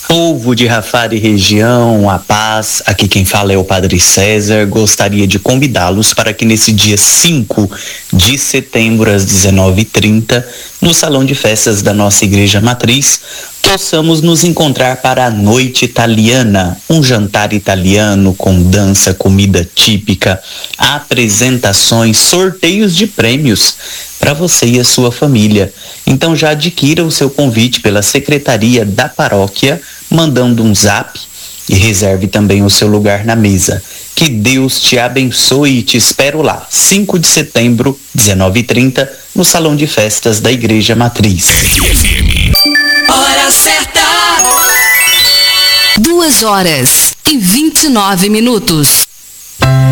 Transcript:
Povo de Rafar e região, a paz, aqui quem fala é o Padre César. Gostaria de convidá-los para que nesse dia 5 de setembro, às 19h30, no Salão de Festas da nossa Igreja Matriz, possamos nos encontrar para a Noite Italiana, um jantar italiano com dança, comida típica, apresentações, sorteios de prêmios para você e a sua família. Então já adquira o seu convite pela Secretaria da Paróquia, mandando um zap e reserve também o seu lugar na mesa. Que Deus te abençoe e te espero lá, 5 de setembro, 19h30, no Salão de Festas da Igreja Matriz. Hora certa! 2h29.